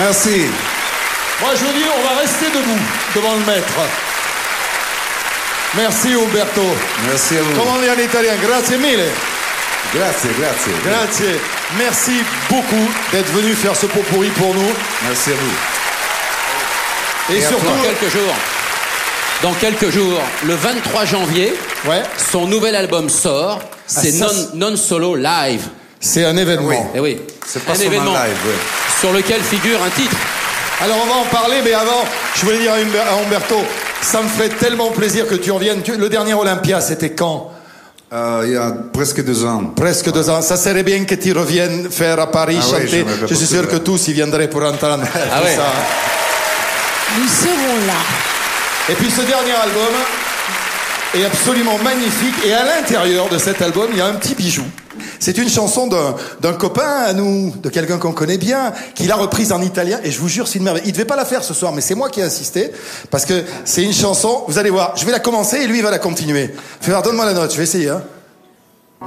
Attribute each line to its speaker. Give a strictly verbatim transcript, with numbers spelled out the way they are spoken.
Speaker 1: Merci.
Speaker 2: Moi, je vous dis, on va rester debout devant le maître. Merci, Umberto.
Speaker 1: Merci à vous.
Speaker 2: Comment on dit en italien? Grazie mille.
Speaker 1: Grazie, grazie.
Speaker 2: Grazie. Merci beaucoup d'être venu faire ce pot pourri pour nous.
Speaker 1: Merci à vous.
Speaker 2: Et,
Speaker 3: Et
Speaker 2: surtout...
Speaker 3: dans quelques jours, dans quelques jours, le vingt-trois janvier,
Speaker 2: ouais.
Speaker 3: son nouvel album sort. C'est
Speaker 2: ah,
Speaker 3: non, non Solo Live.
Speaker 2: C'est un événement.
Speaker 1: Oui.
Speaker 3: Eh oui.
Speaker 1: C'est pas
Speaker 3: un
Speaker 1: seulement
Speaker 3: événement
Speaker 1: live, oui.
Speaker 3: sur lequel figure un titre.
Speaker 2: Alors on va en parler, mais avant, je voulais dire à Umberto, ça me ferait tellement plaisir que tu reviennes. Le dernier Olympia, c'était quand?
Speaker 1: Euh, il y a presque deux ans.
Speaker 2: Presque deux ans. Ça serait bien que tu reviennes faire à Paris,
Speaker 1: ah
Speaker 2: chanter.
Speaker 1: Oui, je,
Speaker 2: je suis sûr que tous y viendraient pour entendre
Speaker 3: ah
Speaker 2: tout
Speaker 3: ouais.
Speaker 2: ça.
Speaker 4: Nous serons là.
Speaker 2: Et puis ce dernier album est absolument magnifique. Et à l'intérieur de cet album, il y a un petit bijou. C'est une chanson d'un, d'un copain à nous, de quelqu'un qu'on connaît bien, qui l'a reprise en italien. Et je vous jure, c'est une merveille. Il devait pas la faire ce soir, mais c'est moi qui ai insisté. Parce que c'est une chanson, vous allez voir, je vais la commencer et lui il va la continuer. Fais voir, donne-moi la note, je vais essayer. Hein.